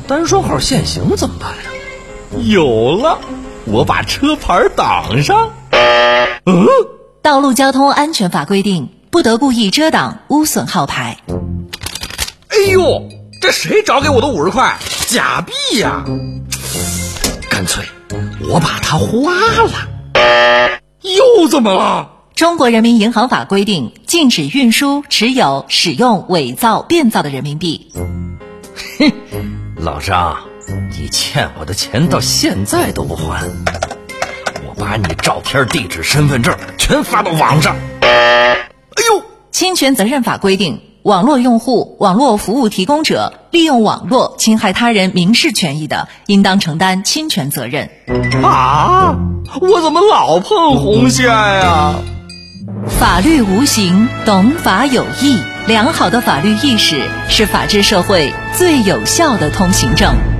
单双号限行怎么办呀？ 有了，我把车牌挡上。 道路交通安全法规定，不得故意遮挡、污损号牌。 哎呦，这谁找给我的50块？假币呀！干脆我把它花了。 又怎么了？ 中国人民银行法规定，禁止运输、持有、使用伪造、变造的人民币。 老张，你欠我的钱到现在都不还，我把你照片、地址、身份证全发到网上。哎呦！ 侵权责任法规定，网络用户、网络服务提供者利用网络侵害他人民事权益的，应当承担侵权责任。 啊！我怎么老碰红线呀？ 法律无形，懂法有义。良好的法律意识是法治社会最有效的通行证。